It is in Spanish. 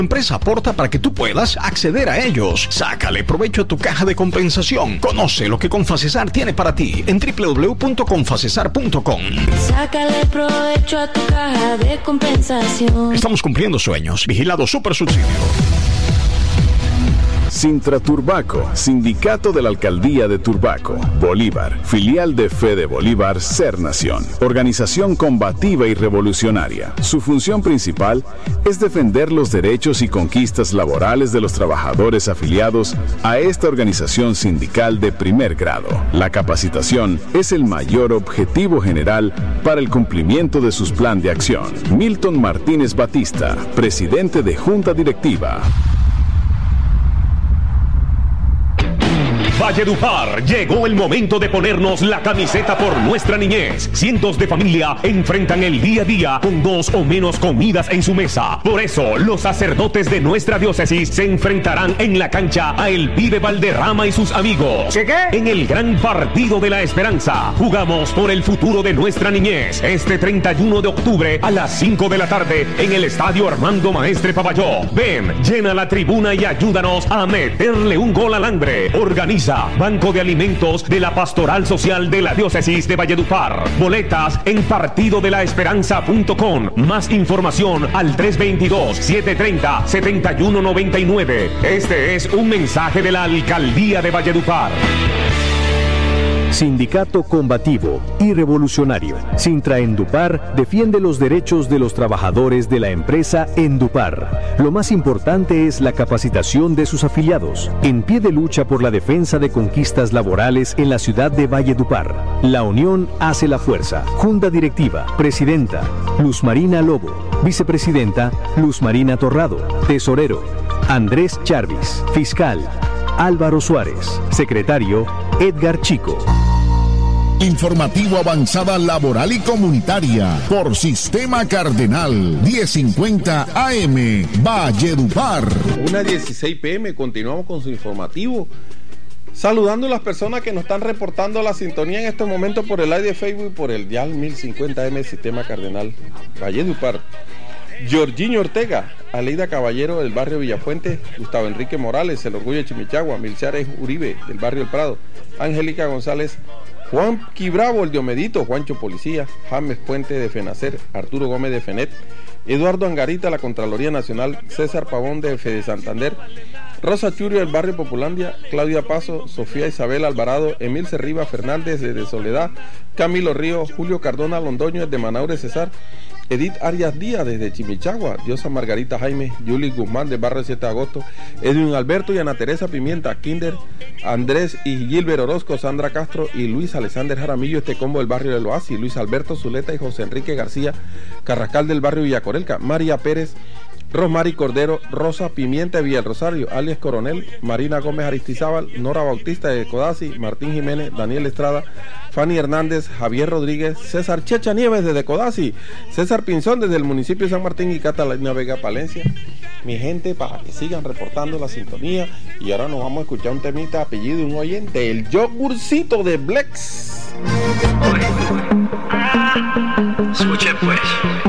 empresa aporta para que tú puedas acceder a ellos. Sácale provecho a tu caja de compensación. Conoce lo que Confacesar tiene para ti en www.confacesar.com. Sácale provecho a tu caja de compensación. Estamos cumpliendo sueños. Vigilado Super Subsidio. Sintra Turbaco, Sindicato de la Alcaldía de Turbaco, Bolívar, filial de Fede Bolívar, Ser Nación, organización combativa y revolucionaria. Su función principal es defender los derechos y conquistas laborales de los trabajadores afiliados a esta organización sindical de primer grado. La capacitación es el mayor objetivo general para el cumplimiento de sus plan de acción. Milton Martínez Batista, presidente de Junta Directiva. Valledupar, llegó el momento de ponernos la camiseta por nuestra niñez. Cientos de familias enfrentan el día a día con 2 o menos comidas en su mesa. Por eso, los sacerdotes de nuestra diócesis se enfrentarán en la cancha a El Pibe Valderrama y sus amigos. ¿Qué? En el gran partido de la esperanza. Jugamos por el futuro de nuestra niñez. Este 31 de octubre a las 5 de la tarde en el Estadio Armando Maestre Pavalló. Ven, llena la tribuna y ayúdanos a meterle un gol al hambre. Organiza Banco de Alimentos de la Pastoral Social de la Diócesis de Valledupar. Boletas en partidodelaesperanza.com. Más información al 322-730-7199. Este es un mensaje de la Alcaldía de Valledupar. Sindicato combativo y revolucionario. Sintra Endupar defiende los derechos de los trabajadores de la empresa Endupar. Lo más importante es la capacitación de sus afiliados, en pie de lucha por la defensa de conquistas laborales en la ciudad de Valledupar. La unión hace la fuerza. Junta Directiva, Presidenta, Luz Marina Lobo. Vicepresidenta, Luz Marina Torrado. Tesorero, Andrés Charvis. Fiscal, Álvaro Suárez. Secretario, Edgar Chico. Informativo Avanzada Laboral y Comunitaria por Sistema Cardenal 1050 AM Valledupar. 1:16 p.m. Continuamos con su informativo. Saludando a las personas que nos están reportando la sintonía en este momento por el aire de Facebook y por el dial 1050M Sistema Cardenal Valledupar. Georginio Ortega, Aleida Caballero del barrio Villafuente, Gustavo Enrique Morales, el Orgullo de Chimichagua, Milciares Uribe del barrio El Prado, Angélica González, Juan Quibravo, el Diomedito, Juancho Policía, James Puente de Fenacer, Arturo Gómez de Fenet, Eduardo Angarita, la Contraloría Nacional, César Pavón de Fede Santander, Rosa Churio del barrio Populandia, Claudia Paso, Sofía Isabel Alvarado, Emil Cerriba Fernández de Soledad, Camilo Río, Julio Cardona Londoño de Manaure Cesar, Edith Arias Díaz desde Chimichagua, Diosa Margarita Jaime, Yuli Guzmán del barrio 7 de agosto, Edwin Alberto y Ana Teresa Pimienta, Kinder, Andrés y Gilbert Orozco, Sandra Castro y Luis Alexander Jaramillo, este combo del barrio del Oasis, Luis Alberto Zuleta y José Enrique García, Carrascal del barrio Villacorelca, María Pérez, Rosmary Cordero, Rosa Pimienta de Villa Rosario, alias Coronel, Marina Gómez Aristizábal, Nora Bautista de Codazzi, Martín Jiménez, Daniel Estrada, Fanny Hernández, Javier Rodríguez, César Checha Nieves desde Codazzi, César Pinzón desde el municipio de San Martín y Catalina Vega Palencia. Mi gente, para que sigan reportando la sintonía. Y ahora nos vamos a escuchar un temita apellido de un oyente, el yogurcito de Blex. Escuche pues.